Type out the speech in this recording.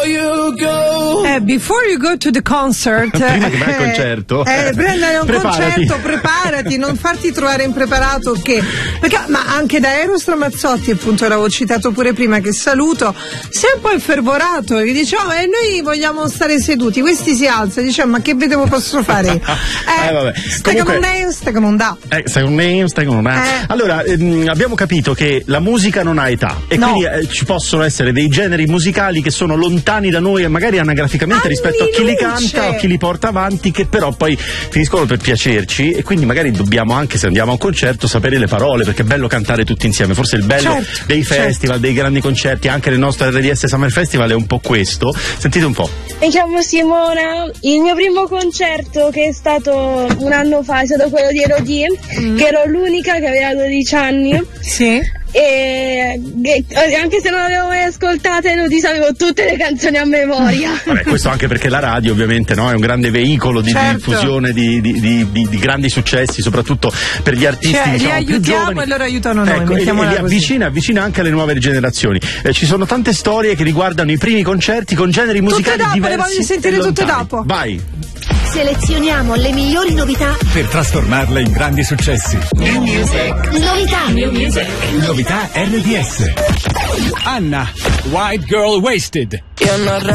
Before you go to the concert, prima che vai al concerto, prendere un concerto, preparati, non farti trovare impreparato, ma anche da Eros Ramazzotti, appunto, l'avevo citato pure prima, che saluto, si è un po' infervorato e dice e noi vogliamo stare seduti, questi si alza e dice ma che vedevo posso fare? Vabbè. Stai con un da. Allora, abbiamo capito che la musica non ha età e quindi ci possono essere dei generi musicali che sono lontani da noi e magari anagraficamente rispetto a chi li canta o chi li porta avanti, che però poi finiscono per piacerci, e quindi magari dobbiamo, anche se andiamo a un concerto, sapere le parole, perché è bello cantare tutti insieme. Forse il bello dei festival, dei grandi concerti, anche nel nostro RDS Summer Festival è un po' questo. Sentite un po'. Mi chiamo Simona, il mio primo concerto, che è stato un anno fa, è stato quello di Elodie, che ero l'unica che aveva 12 anni. Sì. E anche se non l'avevo mai ascoltata, Elodie, sapevo tutte le canzoni a memoria. Vabbè, questo anche perché la radio ovviamente, no, è un grande veicolo di diffusione di grandi successi, soprattutto per gli artisti, li aiutiamo e loro aiutano noi, e li avvicina anche alle nuove generazioni. Ci sono tante storie che riguardano i primi concerti con generi musicali diversi. Le voglio sentire tutte dopo. Vai. Selezioniamo le migliori novità per trasformarle in grandi successi. New Music. Novità. New Music. Novità RDS. Anna, White Girl Wasted.